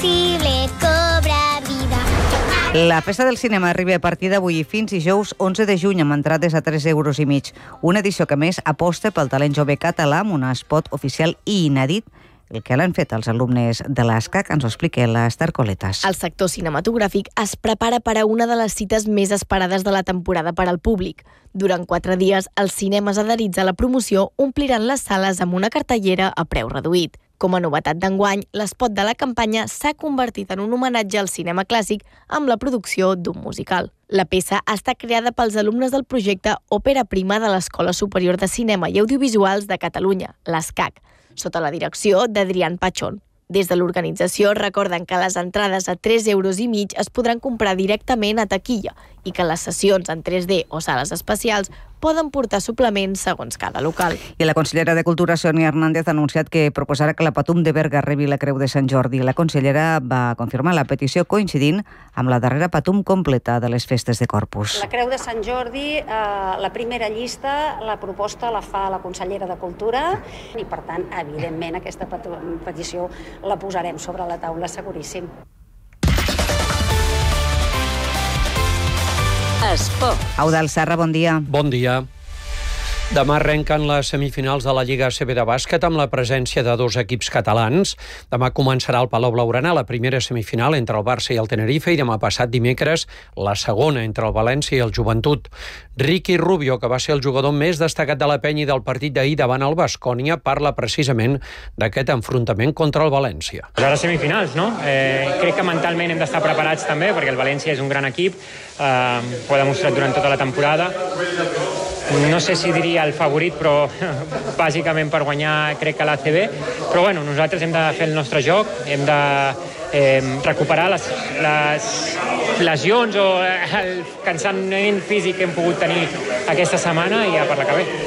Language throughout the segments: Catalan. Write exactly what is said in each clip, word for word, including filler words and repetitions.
invisible cobra vida. La festa del cinema arriba a partir d'avui fins dijous onze de juny amb entrades a tres euros i mig. Una edició que més aposta pel talent jove català amb un espot oficial i inèdit. El que l'han fet els alumnes de l'ESCAC ens ho explica l'Ester Coletas. El sector cinematogràfic es prepara per a una de les cites més esperades de la temporada per al públic. Durant quatre dies, els cinemes adherits a la promoció ompliran les sales amb una cartellera a preu reduït. Com a novetat d'enguany, l'espot de la campanya s'ha convertit en un homenatge al cinema clàssic amb la producció d'un musical. La peça ha estat creada pels alumnes del projecte Òpera Prima de l'Escola Superior de Cinema i Audiovisuals de Catalunya, l'ESCAC, sota la direcció d'Adrián Pachón. Des de l'organització recorden que les entrades a tres euros i mig es podran comprar directament a taquilla i que les sessions en tres D o sales especials poden portar suplements segons cada local. I la consellera de Cultura, Sònia Hernández, ha anunciat que proposarà que la Patum de Berga rebi la Creu de Sant Jordi. La consellera va confirmar la petició coincidint amb la darrera Patum completa de les festes de Corpus. La Creu de Sant Jordi, eh, la primera llista, la proposta la fa la consellera de Cultura i, per tant, evidentment, aquesta petició la posarem sobre la taula, seguríssim. Esport. Eudald Serra, bon dia. Bon dia. Demà arrenquen les semifinals de la Lliga A C B de bàsquet amb la presència de dos equips catalans. Demà començarà al Palau Blaugrana la primera semifinal entre el Barça i el Tenerife i demà passat dimecres la segona entre el València i el Joventut. Ricky Rubio, que va ser el jugador més destacat de la penya i del partit d'ahir davant el Baskonia, parla precisament d'aquest enfrontament contra el València. A les semifinals, no? Eh, crec que mentalment hem d'estar preparats també, perquè el València és un gran equip, eh, ho ha demostrat durant tota la temporada. No sé si diria el favorit, però bàsicament per guanyar crec que l'A C B. Però bueno, nosaltres hem de fer el nostre joc, hem de eh, recuperar les, les lesions o el cansament físic que hem pogut tenir aquesta setmana i ja per la que ve.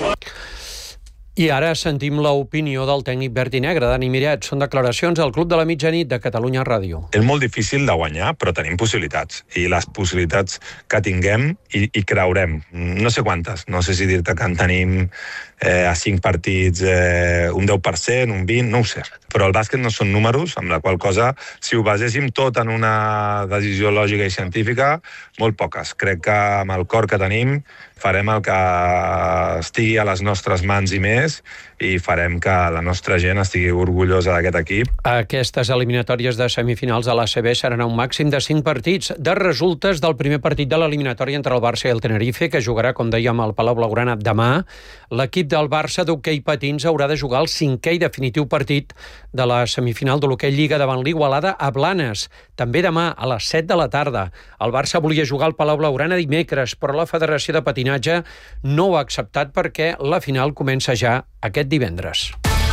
I ara sentim l'opinió del tècnic verd i negre, Dani Miret. Són declaracions al Club de la Mitjanit de Catalunya Ràdio. És molt difícil de guanyar, però tenim possibilitats. I les possibilitats que tinguem i, i creurem. No sé quantes. No sé si dir-te que en tenim eh, a cinc partits eh, un deu per cent, un vint, no ho sé. Però el bàsquet no són números, amb la qual cosa, si ho baséssim tot en una decisió lògica i científica, molt poques. Crec que amb el cor que tenim farem el que estigui a les nostres mans i més i farem que la nostra gent estigui orgullosa d'aquest equip. Aquestes eliminatòries de semifinals de l'A C B seran un màxim de cinc partits. De resultes del primer partit de l'eliminatòria entre el Barça i el Tenerife, que jugarà, com dèiem, al Palau Blaugrana demà, l'equip del Barça d'hoquei patins haurà de jugar el cinquè i definitiu partit de la semifinal de l'hoquei Lliga davant l'Igualada a Blanes, també demà a les set de la tarda. El Barça volia jugar al Palau Blaugrana dimecres, però la Federació de Patinatge no ho ha acceptat perquè la final comença ja aquest divendres.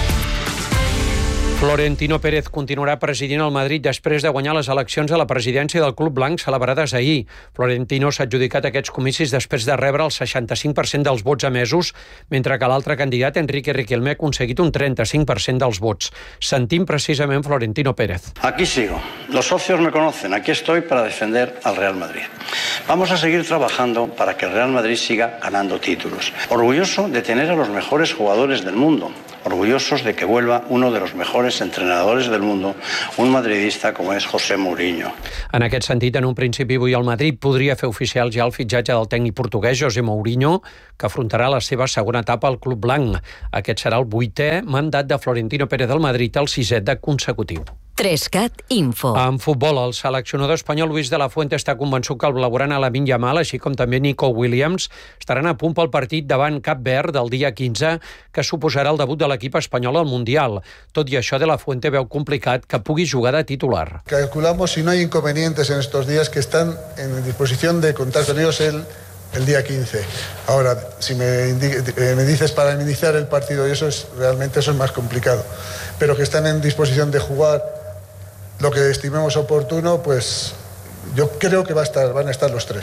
Florentino Pérez continuarà presidint el Madrid després de guanyar les eleccions a la presidència del Club Blanc celebrades ahir. Florentino s'ha adjudicat aquests comicis després de rebre el seixanta-cinc per cent dels vots emesos, mentre que l'altre candidat, Enrique Riquelme, ha aconseguit un trenta-cinc per cent dels vots. Sentim precisament Florentino Pérez. Aquí sigo. Los socios me conocen. Aquí estoy para defender al Real Madrid. Vamos a seguir trabajando para que el Real Madrid siga ganando títulos. Orgulloso de tener a los mejores jugadores del mundo. Orgullosos de que vuelva uno de los mejores entrenadores del mundo, un madridista com és José Mourinho. En aquest sentit, en un principi, avui el Madrid podria fer oficial ja el fitxatge del tècnic portuguès José Mourinho, que afrontarà la seva segona etapa al Club Blanc. Aquest serà el vuitè mandat de Florentino Pérez del Madrid, el sisè de consecutiu. Trescat Info. En futbol, el seleccionador espanyol Luis de la Fuente està convençut que el blaugrana Lamine Yamal, així com també Nico Williams, estaran a punt pel partit davant Cap Verd del dia quinze, que suposarà el debut de l'equip espanyol al Mundial. Tot i això, de la Fuente veu complicat que pugui jugar de titular. Calculamos, si no hay inconvenientes en estos días, que están en disposición de contar con ellos el, el día quince. Ahora, si me, eh, me dices para iniciar el partido, y eso es realmente eso es más complicado, pero que están en disposición de jugar lo que estimemos oportuno, pues yo creo que va a estar, van a estar los tres.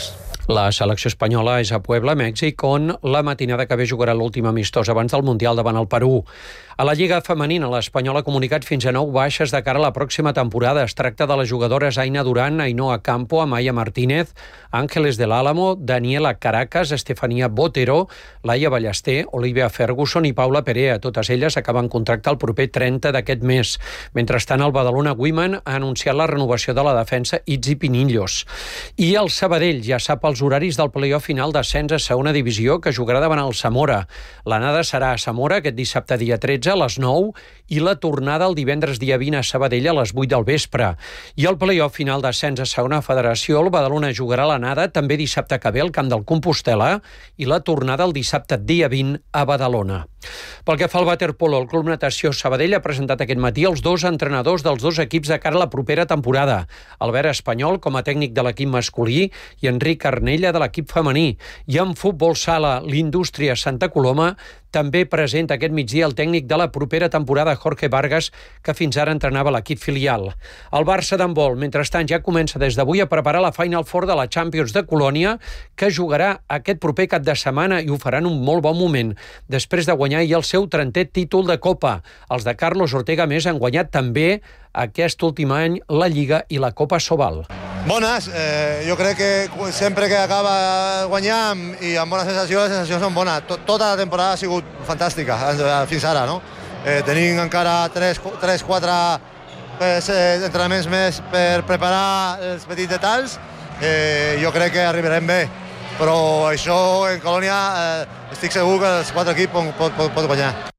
La selecció espanyola és a Puebla, Mèxic, on la matinada que ve jugarà l'últim amistós abans del Mundial davant el Perú. A la Lliga Femenina, l'Espanyol ha comunicat fins a nou baixes de cara a la pròxima temporada. Es tracta de les jugadores Aina Durán, Ainhoa Campo, Amaya Martínez, Ángeles del Álamo, Daniela Caracas, Estefania Botero, Laia Ballester, Olivia Ferguson i Paula Perea. Totes elles acaben contracte el proper trenta d'aquest mes. Mentrestant, el Badalona Women ha anunciat la renovació de la defensa Itzi Pinillos. I el Sabadell ja sap els horaris del play-off final d'ascens a segona divisió, que jugarà davant el Zamora. L'anada serà a Zamora aquest dissabte dia tretze a les nou i la tornada el divendres dia vint a Sabadell a les vuit del vespre. I el play-off final d'ascens a segona federació, el Badalona jugarà l'anada també dissabte que ve al camp del Compostel·la i la tornada el dissabte dia vint a Badalona. Pel que fa al waterpolo, el Club Natació Sabadell ha presentat aquest matí els dos entrenadors dels dos equips de cara a la propera temporada. Albert Espanyol com a tècnic de l'equip masculí i Enric Arnella de l'equip femení. I en futbol sala, l'Indústria Santa Coloma també presenta aquest migdia el tècnic de la propera temporada, Jorge Vargas, que fins ara entrenava l'equip filial. El Barça d'handbol, mentrestant, ja comença des d'avui a preparar la Final Four de la Champions de Colònia, que jugarà aquest proper cap de setmana i ho farà en un molt bon moment, després de guanyar ahir el seu trentè títol de Copa. Els de Carlos Ortega Més han guanyat també aquest últim any la Lliga i la Copa Sobal. Bones, eh, jo crec que sempre que acaba guanyant i amb bona sensació, les sensacions són bones. Tota la temporada ha sigut fantàstica, fins ara, no? Eh, tenim encara tres quatre pues, eh, entrenaments més per preparar els petits detalls. Eh, jo crec que arribarem bé, però això en Colònia eh, estic segur que els quatre equips pot, pot, pot guanyar.